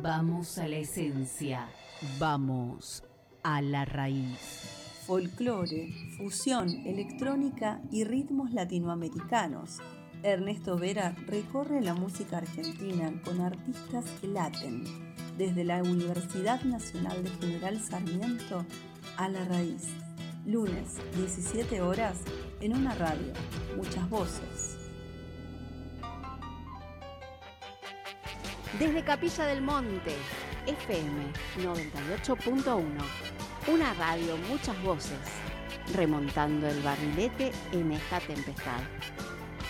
Vamos a la esencia. Vamos a la raíz. Folclore, fusión, electrónica y ritmos latinoamericanos. Ernesto Vera recorre la música argentina con artistas que laten, desde la Universidad Nacional de General Sarmiento a La Raíz. Lunes, 17 horas, en una radio, muchas voces. Desde Capilla del Monte, FM 98.1. Una radio, muchas voces, remontando el barrilete en esta tempestad.